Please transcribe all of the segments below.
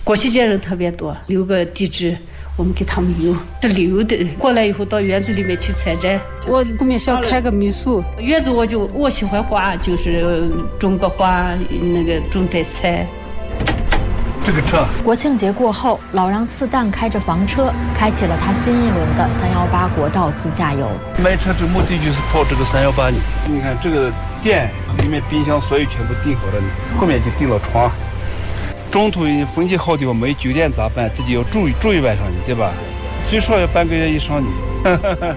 过期节人特别多，留个地址我们给他们邮，是留的。过来以后到园子里面去采摘。我后面想开个民宿，园子我喜欢花，就是种个花，那个种点菜。 这个车。 国庆节过后，老让次旦开着房车，开启了他新一轮的318国道自驾游。 买车这目的就是跑这个318里。你看这个店里面冰箱所有全部订好了，后面就订了床。中途风气好的话没酒店咋办？自己要住一晚上的，对吧？最少要半个月以上的。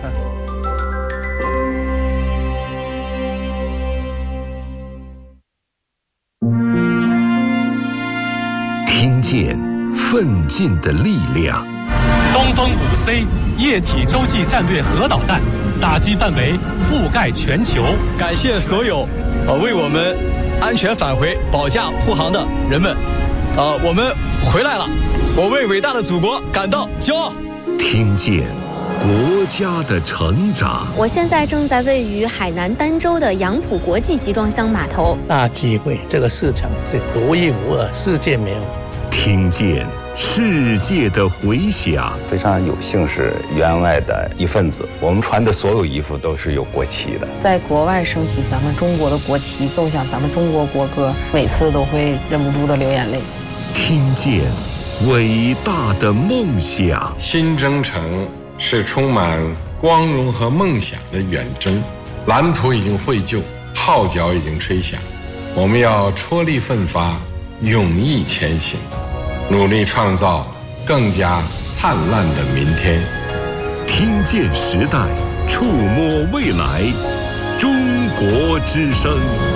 听见奋进的力量。 东风5C 液体洲际战略核导弹打击范围覆盖全球。 感谢所有为我们安全返回保驾护航的人们。我们回来了，我为伟大的祖国感到骄傲。 听见国家的成长。 我现在正在位于海南儋州的杨浦国际集装箱码头。 大机会，这个市场是独一无二，世界没有。 听见世界的回响。 非常有幸是员外的一份子，我们穿的所有衣服都是有国旗的。 在国外升起咱们中国的国旗，奏响咱们中国国歌，每次都会忍不住的流眼泪。 听见伟大的梦想。 新征程是充满光荣和梦想的远征，蓝图已经绘就，号角已经吹响，我们要踔厉奋发，勇毅前行，努力创造更加灿烂的明天。 听见时代，触摸未来，中国之声。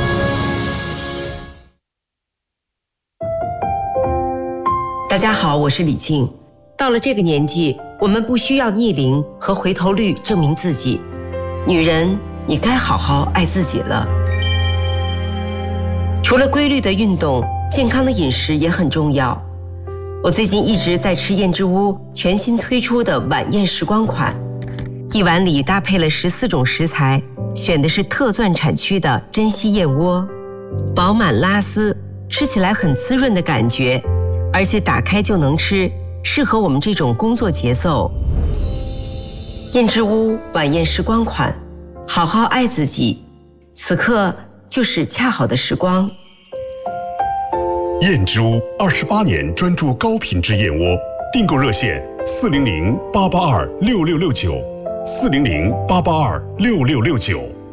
大家好，我是李静。到了这个年纪，我们不需要逆龄和回头率证明自己。女人，你该好好爱自己了。除了规律的运动，健康的饮食也很重要。我最近一直在吃燕之屋全新推出的晚宴时光款，一碗里搭配了14种食材，选的是特钻产区的珍稀燕窝，饱满拉丝，吃起来很滋润的感觉，而且打开就能吃，适合我们这种工作节奏。燕之屋晚宴时光款，好好爱自己，此刻就是恰好的时光。 燕之屋28年专注高品质燕窝，订购热线400-882-6669，400-882-6669。